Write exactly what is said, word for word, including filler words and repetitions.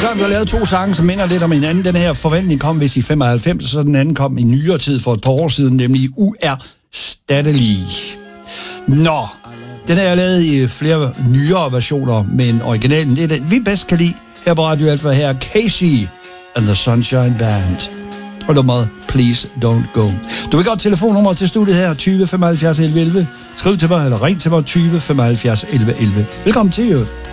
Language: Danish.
så har vi lavet to sange, som minder lidt om hinanden. Den her Forventning kom vist i femoghalvfems, og så den anden kom i nyere tid for et par år siden, nemlig Uerstattelig. Nå, den er lavet i flere nyere versioner, men originalen, det er den, vi bedst kan lide. Her på Radio Alfa, her Casey and the Sunshine Band. Og nummeret Please Don't Go. Du vil godt telefonnummer til studiet her, tyve femoghalvfjerds elleve elleve. Skriv til mig, eller ring til mig, tyve femoghalvfjerds elleve elleve. Velkommen til, Jørgen.